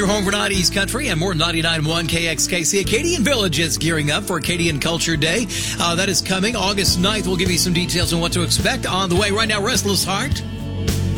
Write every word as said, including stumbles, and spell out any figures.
your home for nineties country and more ninety-nine point one K X K C. Acadian Village is gearing up for Acadian Culture Day. Uh, that is coming August ninth. We'll give you some details on what to expect on the way. Right now, Restless Heart.